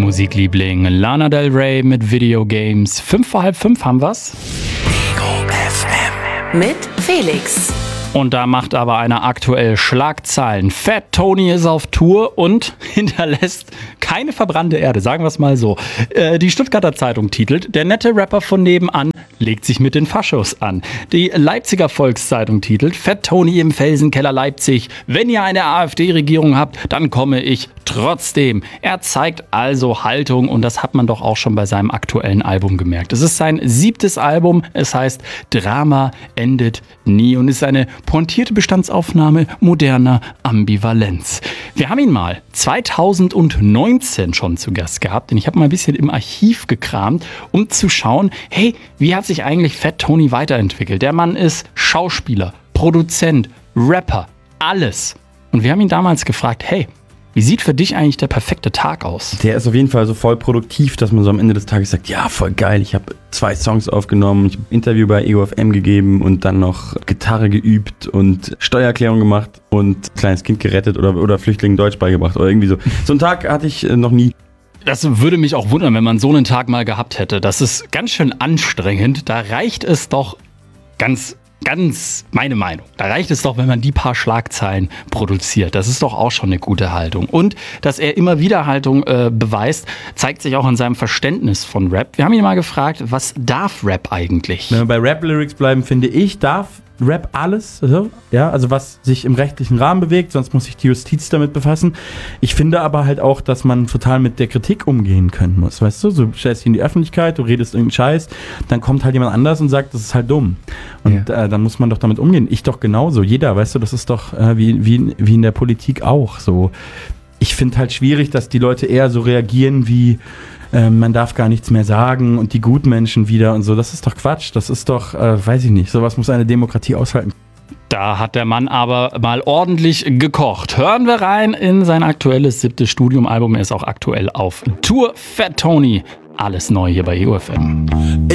Musikliebling Lana Del Rey mit Videogames. 5:45 haben wir's. Ego FM. Mit Felix. Und da macht aber einer aktuell Schlagzeilen. Fat Tony ist auf Tour und hinterlässt keine verbrannte Erde, sagen wir es mal so. Die Stuttgarter Zeitung titelt, der nette Rapper von nebenan legt sich mit den Faschos an. Die Leipziger Volkszeitung titelt, Fat Tony im Felsenkeller Leipzig. Wenn ihr eine AfD-Regierung habt, dann komme ich trotzdem. Er zeigt also Haltung und das hat man doch auch schon bei seinem aktuellen Album gemerkt. Es ist sein 7. Album, es heißt Drama endet nie und ist eine pointierte Bestandsaufnahme moderner Ambivalenz. Wir haben ihn mal 2019 schon zu Gast gehabt, denn ich habe mal ein bisschen im Archiv gekramt, um zu schauen, hey, wie hat sich eigentlich Fat Tony weiterentwickelt? Der Mann ist Schauspieler, Produzent, Rapper, alles. Und wir haben ihn damals gefragt, hey, wie sieht für dich eigentlich der perfekte Tag aus? Der ist auf jeden Fall so voll produktiv, dass man so am Ende des Tages sagt, ja, voll geil, ich habe 2 Songs aufgenommen, ich habe ein Interview bei Ego FM gegeben und dann noch Gitarre geübt und Steuererklärung gemacht und ein kleines Kind gerettet oder Flüchtlingen Deutsch beigebracht oder irgendwie so. So einen Tag hatte ich noch nie. Das würde mich auch wundern, wenn man so einen Tag mal gehabt hätte. Das ist ganz schön anstrengend. Da reicht es doch ganz meine Meinung. Da reicht es doch, wenn man die paar Schlagzeilen produziert. Das ist doch auch schon eine gute Haltung. Und dass er immer wieder Haltung beweist, zeigt sich auch in seinem Verständnis von Rap. Wir haben ihn mal gefragt, was darf Rap eigentlich? Wenn wir bei Rap-Lyrics bleiben, finde ich, darf Rap alles, ja, also was sich im rechtlichen Rahmen bewegt, sonst muss sich die Justiz damit befassen. Ich finde aber halt auch, dass man total mit der Kritik umgehen können muss, weißt du, so stellst dich in die Öffentlichkeit, du redest irgendeinen Scheiß, dann kommt halt jemand anders und sagt, das ist halt dumm. Und dann muss man doch damit umgehen. Ich doch genauso, jeder, weißt du, das ist doch wie in der Politik auch so. Ich finde halt schwierig, dass die Leute eher so reagieren wie man darf gar nichts mehr sagen und die Gutmenschen wieder und so. Das ist doch Quatsch. Das ist doch, weiß ich nicht, sowas muss eine Demokratie aushalten. Da hat der Mann aber mal ordentlich gekocht. Hören wir rein in sein aktuelles 7. Studioalbum. Er ist auch aktuell auf Tour. Fat Tony. Alles neu hier bei EOFM.